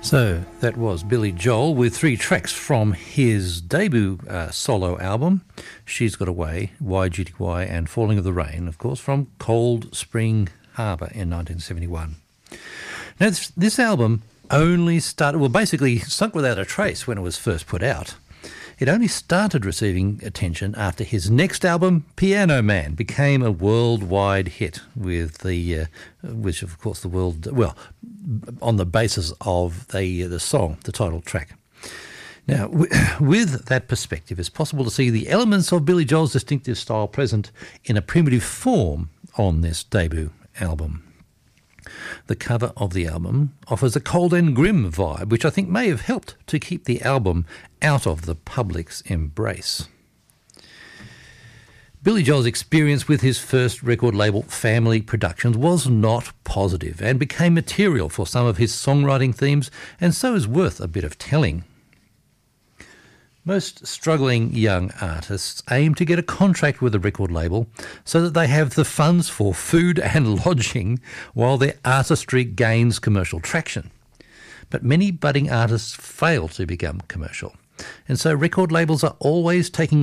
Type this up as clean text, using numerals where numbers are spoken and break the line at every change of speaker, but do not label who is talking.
So that was Billy Joel with 3 tracks from his debut solo album, She's Got Away, YGTY and Falling of the Rain, of course, from Cold Spring Harbor in 1971. Now, this album only started, well, basically sunk without a trace when it was first put out. It only started receiving attention after his next album, Piano Man, became a worldwide hit with the, which of course the world, well, on the basis of the song, the title track. Now, with that perspective, it's possible to see the elements of Billy Joel's distinctive style present in a primitive form on this debut album. The cover of the album offers a cold and grim vibe, which I think may have helped to keep the album out of the public's embrace. Billy Joel's experience with his first record label, Family Productions, was not positive and became material for some of his songwriting themes, and so is worth a bit of telling. Most struggling young artists aim to get a contract with a record label so that they have the funds for food and lodging while their artistry gains commercial traction. But many budding artists fail to become commercial, and so record labels are always taking